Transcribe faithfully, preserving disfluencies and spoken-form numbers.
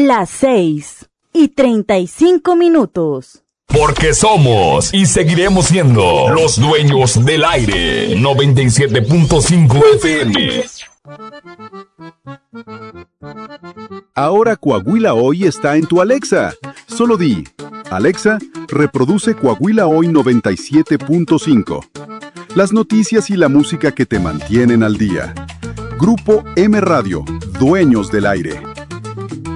Las seis y treinta y cinco minutos. Porque somos y seguiremos siendo los dueños del aire. noventa y siete punto cinco F M. Ahora Coahuila Hoy está en tu Alexa. Solo di, Alexa, reproduce Coahuila Hoy noventa y siete punto cinco. Las noticias y la música que te mantienen al día. Grupo M Radio, dueños del aire.